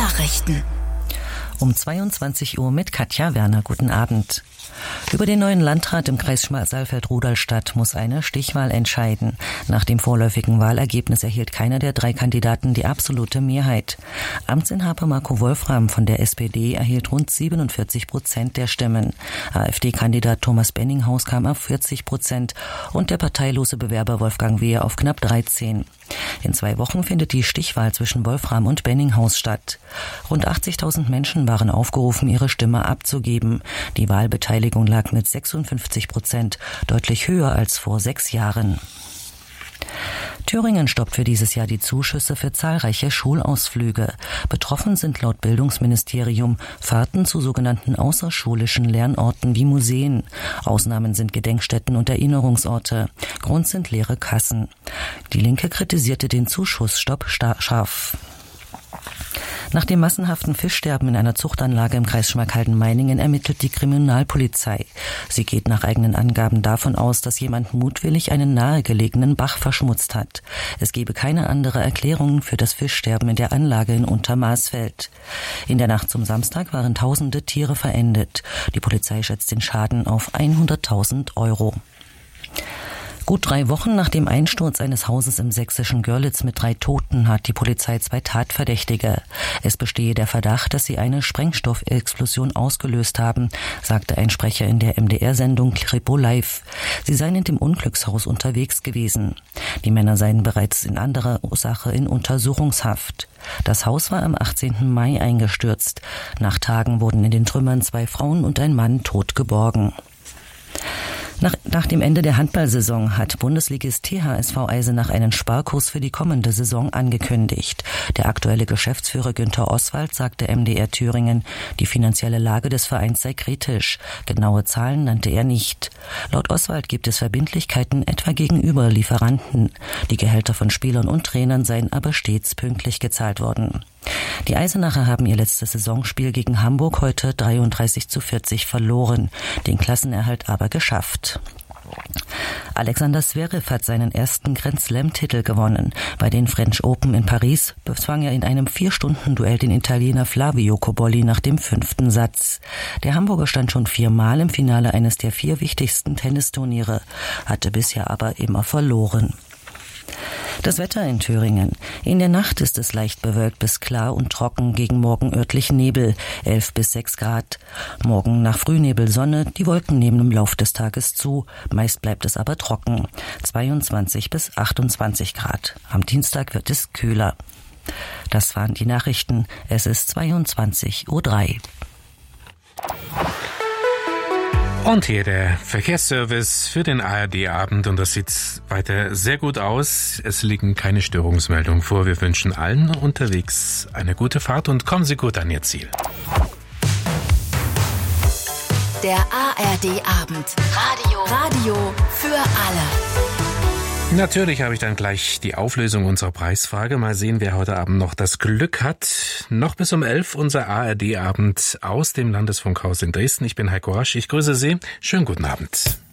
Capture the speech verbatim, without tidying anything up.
Nachrichten. Um zweiundzwanzig Uhr mit Katja Werner. Guten Abend. Über den neuen Landrat im Kreis Saalfeld-Rudolstadt muss eine Stichwahl entscheiden. Nach dem vorläufigen Wahlergebnis erhielt keiner der drei Kandidaten die absolute Mehrheit. Amtsinhaber Marco Wolfram von der S P D erhielt rund siebenundvierzig Prozent der Stimmen. AfD-Kandidat Thomas Benninghaus kam auf vierzig Prozent und der parteilose Bewerber Wolfgang Wehr auf knapp dreizehn. In zwei Wochen findet die Stichwahl zwischen Wolfram und Benninghaus statt. Rund achtzigtausend Menschen waren aufgerufen, ihre Stimme abzugeben. Die Wahlbeteiligung lag mit sechsundfünfzig Prozent, deutlich höher als vor sechs Jahren. Thüringen stoppt für dieses Jahr die Zuschüsse für zahlreiche Schulausflüge. Betroffen sind laut Bildungsministerium Fahrten zu sogenannten außerschulischen Lernorten wie Museen. Ausnahmen sind Gedenkstätten und Erinnerungsorte. Grund sind leere Kassen. Die Linke kritisierte den Zuschussstopp scharf. Nach dem massenhaften Fischsterben in einer Zuchtanlage im Kreis Schmalkalden-Meiningen ermittelt die Kriminalpolizei. Sie geht nach eigenen Angaben davon aus, dass jemand mutwillig einen nahegelegenen Bach verschmutzt hat. Es gebe keine andere Erklärung für das Fischsterben in der Anlage in Untermaßfeld. In der Nacht zum Samstag waren tausende Tiere verendet. Die Polizei schätzt den Schaden auf hunderttausend Euro. Gut drei Wochen nach dem Einsturz eines Hauses im sächsischen Görlitz mit drei Toten hat die Polizei zwei Tatverdächtige. Es bestehe der Verdacht, dass sie eine Sprengstoffexplosion ausgelöst haben, sagte ein Sprecher in der M D R-Sendung Kripo Live. Sie seien in dem Unglückshaus unterwegs gewesen. Die Männer seien bereits in anderer Ursache in Untersuchungshaft. Das Haus war am achtzehnten Mai eingestürzt. Nach Tagen wurden in den Trümmern zwei Frauen und ein Mann tot geborgen. Nach, nach dem Ende der Handballsaison hat Bundesligist T H S V Eisenach einen Sparkurs für die kommende Saison angekündigt. Der aktuelle Geschäftsführer Günther Oswald sagte M D R Thüringen, die finanzielle Lage des Vereins sei kritisch. Genaue Zahlen nannte er nicht. Laut Oswald gibt es Verbindlichkeiten etwa gegenüber Lieferanten. Die Gehälter von Spielern und Trainern seien aber stets pünktlich gezahlt worden. Die Eisenacher haben ihr letztes Saisonspiel gegen Hamburg heute dreiunddreißig zu vierzig verloren, den Klassenerhalt aber geschafft. Alexander Zverev hat seinen ersten Grand Slam-Titel gewonnen. Bei den French Open in Paris bezwang er in einem vier-Stunden-Duell den Italiener Flavio Cobolli nach dem fünften Satz. Der Hamburger stand schon viermal im Finale eines der vier wichtigsten Tennisturniere, hatte bisher aber immer verloren. Das Wetter in Thüringen. In der Nacht ist es leicht bewölkt bis klar und trocken, gegen morgen örtlich Nebel, elf bis sechs Grad. Morgen nach Frühnebel Sonne, die Wolken nehmen im Lauf des Tages zu, meist bleibt es aber trocken, zweiundzwanzig bis achtundzwanzig Grad. Am Dienstag wird es kühler. Das waren die Nachrichten. Es ist zweiundzwanzig Uhr drei. Und hier der Verkehrsservice für den A R D-Abend und das sieht weiter sehr gut aus. Es liegen keine Störungsmeldungen vor. Wir wünschen allen unterwegs eine gute Fahrt und kommen Sie gut an Ihr Ziel. Der A R D-Abend. Radio. Radio für alle. Natürlich habe ich dann gleich die Auflösung unserer Preisfrage. Mal sehen, wer heute Abend noch das Glück hat. Noch bis um elf unser A R D-Abend aus dem Landesfunkhaus in Dresden. Ich bin Heiko Rasch. Ich grüße Sie. Schönen guten Abend.